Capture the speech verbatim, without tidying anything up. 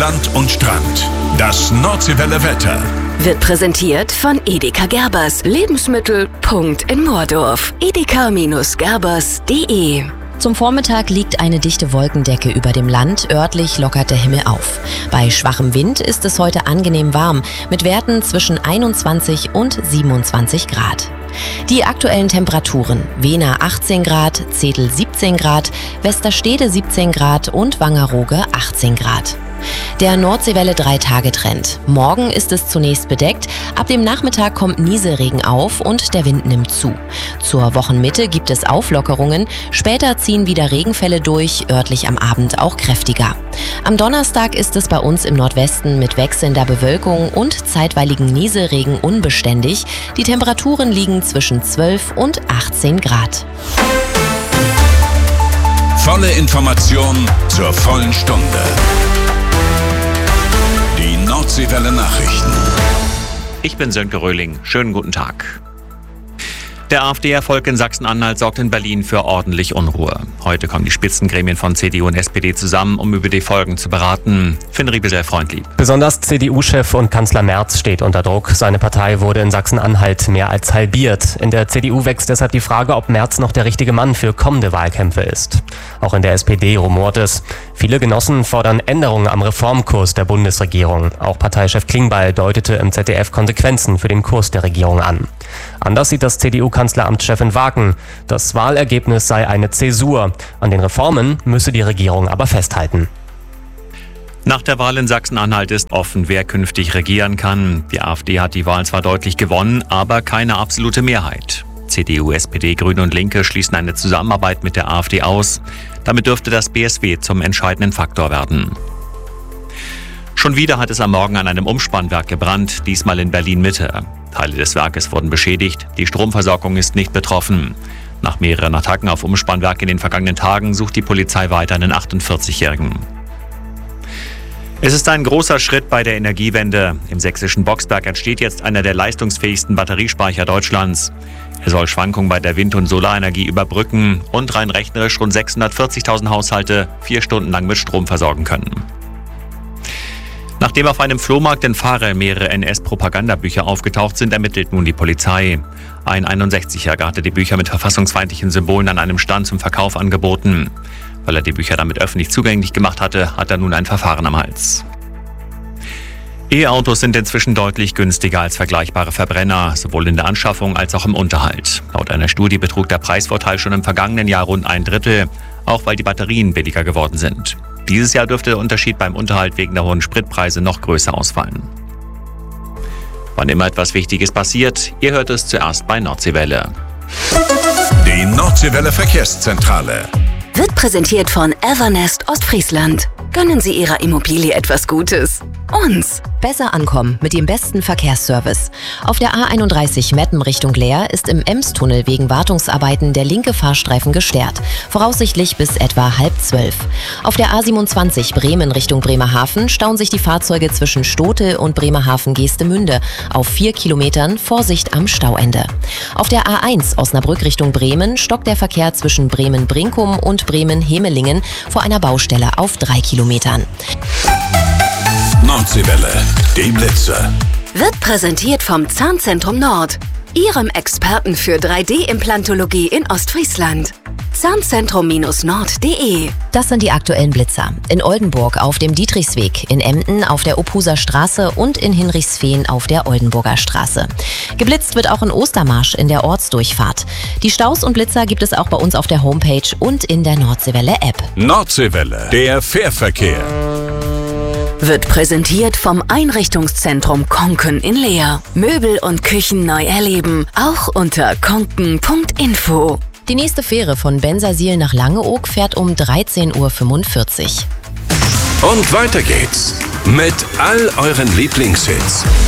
Land und Strand. Das Nordseewelle Wetter wird präsentiert von Edeka Gerbers. Lebensmittel, Punkt in Moordorf. edeka Gerbers punkt de. Zum Vormittag liegt eine dichte Wolkendecke über dem Land, örtlich lockert der Himmel auf. Bei schwachem Wind ist es heute angenehm warm, mit Werten zwischen einundzwanzig und siebenundzwanzig Grad. Die aktuellen Temperaturen: Wehner achtzehn Grad, Zetel siebzehn Grad, Westerstede siebzehn Grad und Wangerooge achtzehn Grad. Der Nordseewelle drei Tage Trend. Morgen ist es zunächst bedeckt, ab dem Nachmittag kommt Nieselregen auf und der Wind nimmt zu. Zur Wochenmitte gibt es Auflockerungen, später ziehen wieder Regenfälle durch, örtlich am Abend auch kräftiger. Am Donnerstag ist es bei uns im Nordwesten mit wechselnder Bewölkung und zeitweiligen Nieselregen unbeständig. Die Temperaturen liegen zwischen zwölf und achtzehn Grad. Volle Information zur vollen Stunde. Die Nordseewelle Nachrichten. Ich bin Sönke Röhling. Schönen guten Tag. Der AfD-Erfolg in Sachsen-Anhalt sorgt in Berlin für ordentlich Unruhe. Heute kommen die Spitzengremien von C D U und S P D zusammen, um über die Folgen zu beraten. Finn Riebesell-Freundlieb. Besonders C D U-Chef und Kanzler Merz steht unter Druck. Seine Partei wurde in Sachsen-Anhalt mehr als halbiert. In der C D U wächst deshalb die Frage, ob Merz noch der richtige Mann für kommende Wahlkämpfe ist. Auch in der S P D rumort es. Viele Genossen fordern Änderungen am Reformkurs der Bundesregierung. Auch Parteichef Klingbeil deutete im Z D F Konsequenzen für den Kurs der Regierung an. Anders sieht das C D U-Kanzleramtschef in Waken. Das Wahlergebnis sei eine Zäsur. An den Reformen müsse die Regierung aber festhalten. Nach der Wahl in Sachsen-Anhalt ist offen, wer künftig regieren kann. Die AfD hat die Wahl zwar deutlich gewonnen, aber keine absolute Mehrheit. C D U, S P D, Grüne und Linke schließen eine Zusammenarbeit mit der AfD aus. Damit dürfte das B S W zum entscheidenden Faktor werden. Schon wieder hat es am Morgen an einem Umspannwerk gebrannt, diesmal in Berlin-Mitte. Teile des Werkes wurden beschädigt, die Stromversorgung ist nicht betroffen. Nach mehreren Attacken auf Umspannwerke in den vergangenen Tagen sucht die Polizei weiter einen achtundvierzig-Jährigen. Es ist ein großer Schritt bei der Energiewende. Im sächsischen Boxberg entsteht jetzt einer der leistungsfähigsten Batteriespeicher Deutschlands. Er soll Schwankungen bei der Wind- und Solarenergie überbrücken und rein rechnerisch rund sechshundertvierzigtausend Haushalte vier Stunden lang mit Strom versorgen können. Nachdem auf einem Flohmarkt in Farel mehrere N S-Propagandabücher aufgetaucht sind, ermittelt nun die Polizei. Ein einundsechzigjähriger hatte die Bücher mit verfassungsfeindlichen Symbolen an einem Stand zum Verkauf angeboten. Weil er die Bücher damit öffentlich zugänglich gemacht hatte, hat er nun ein Verfahren am Hals. E-Autos sind inzwischen deutlich günstiger als vergleichbare Verbrenner, sowohl in der Anschaffung als auch im Unterhalt. Laut einer Studie betrug der Preisvorteil schon im vergangenen Jahr rund ein Drittel, auch weil die Batterien billiger geworden sind. Dieses Jahr dürfte der Unterschied beim Unterhalt wegen der hohen Spritpreise noch größer ausfallen. Wann immer etwas Wichtiges passiert, ihr hört es zuerst bei Nordseewelle. Die Nordseewelle Verkehrszentrale wird präsentiert von Evernest Ostfriesland. Gönnen Sie Ihrer Immobilie etwas Gutes. Uns. Besser ankommen mit dem besten Verkehrsservice. Auf der A einunddreißig Metten Richtung Leer ist im Emstunnel wegen Wartungsarbeiten der linke Fahrstreifen gesperrt. Voraussichtlich bis etwa halb zwölf. Auf der A siebenundzwanzig Bremen Richtung Bremerhaven stauen sich die Fahrzeuge zwischen Stote und Bremerhaven-Geestemünde. Auf vier Kilometern Vorsicht am Stauende. Auf der A eins Osnabrück Richtung Bremen stockt der Verkehr zwischen Bremen-Brinkum und Bremen-Hemelingen vor einer Baustelle auf drei Kilometern. Nordseewelle, die Blitzer. Wird präsentiert vom Zahnzentrum Nord, Ihrem Experten für drei D-Implantologie in Ostfriesland. Zahnzentrum Nord punkt de. Das sind die aktuellen Blitzer. In Oldenburg auf dem Dietrichsweg, in Emden auf der Ophuser Straße und in Hinrichsfehn auf der Oldenburger Straße. Geblitzt wird auch in Ostermarsch in der Ortsdurchfahrt. Die Staus und Blitzer gibt es auch bei uns auf der Homepage und in der Nordseewelle-App. Nordseewelle, der Fährverkehr. Wird präsentiert vom Einrichtungszentrum Konken in Leer. Möbel und Küchen neu erleben, auch unter konken punkt info. Die nächste Fähre von Bensersiel nach Langeoog fährt um dreizehn Uhr fünfundvierzig. Und weiter geht's mit all euren Lieblingshits.